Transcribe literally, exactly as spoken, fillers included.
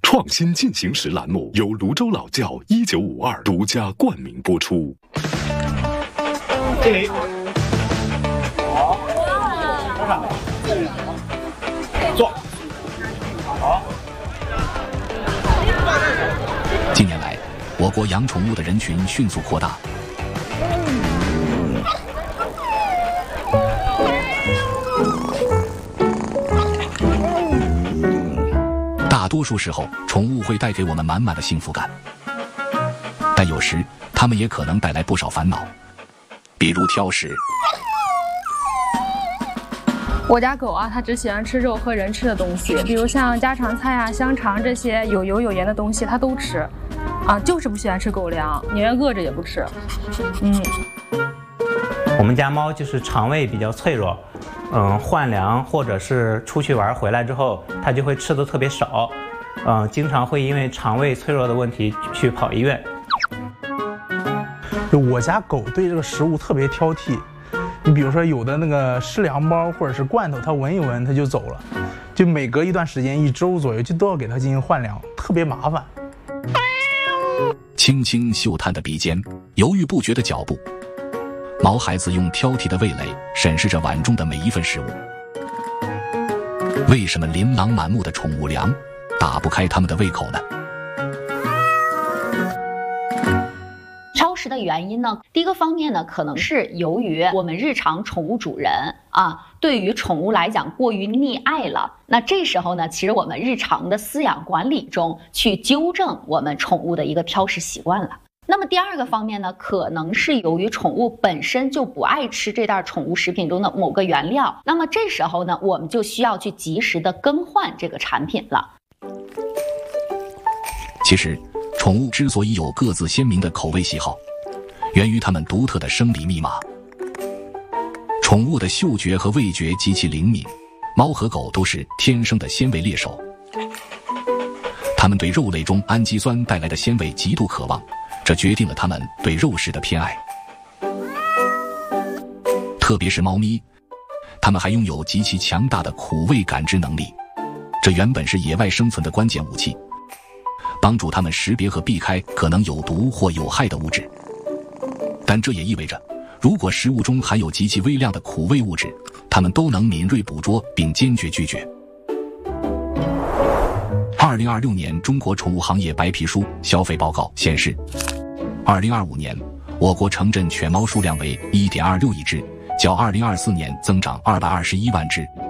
创新进行时栏目由泸州老窖一九五二独家冠名播出。 这里，好，多少？坐。好。 近年来，我国养宠物的人群迅速扩大。大多数时候，宠物会带给我们满满的幸福感，但有时它们也可能带来不少烦恼，比如挑食。 我家狗啊，它只喜欢吃肉和人吃的东西，比如像家常菜啊、香肠这些有油有盐的东西，它都吃，啊，就是不喜欢吃狗粮，宁愿饿着也不吃。嗯， 我们家猫就是肠胃比较脆弱。嗯，换粮或者是出去玩回来之后，它就会吃的特别少，嗯，经常会因为肠胃脆弱的问题去跑医院。 我家狗对这个食物特别挑剔，你比如说有的那个湿粮包或者是罐头，它闻一闻它就走了，就每隔一段时间一周左右就都要给它进行换粮，特别麻烦。 轻轻嗅探的鼻尖，犹豫不决的脚步。毛孩子用挑剔的味蕾审视着碗中的每一份食物。为什么琳琅满目的宠物粮打不开他们的胃口呢？ 挑食的原因呢，第一个方面呢，可能是由于我们日常宠物主人啊，对于宠物来讲过于溺爱了。那这时候呢，其实我们日常的饲养管理中去纠正我们宠物的一个挑食习惯了。那么第二个方面呢，可能是由于宠物本身就不爱吃这袋宠物食品中的某个原料，那么这时候呢，我们就需要去及时的更换这个产品了。 其实，宠物之所以有各自鲜明的口味喜好，源于它们独特的生理密码。宠物的嗅觉和味觉极其灵敏，猫和狗都是天生的鲜味猎手，它们对肉类中氨基酸带来的鲜味极度渴望。这决定了它们对肉食的偏爱，特别是猫咪，它们还拥有极其强大的苦味感知能力，这原本是野外生存的关键武器，帮助它们识别和避开可能有毒或有害的物质。但这也意味着，如果食物中含有极其微量的苦味物质，它们都能敏锐捕捉并坚决拒绝。二零二六年中国宠物行业白皮书消费报告显示，二零二五年我国城镇犬猫数量为 一点二六亿只，较二零二四年增长二百二十一万只。